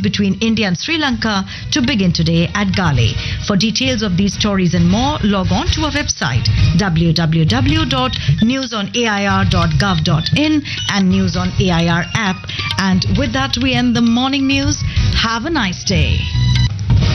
between India and Sri Lanka to begin today at Gale. For details of these stories and more, log on to our website www.newsonair.gov.in and News on AIR app. And with that, we end the morning news. Have a nice day.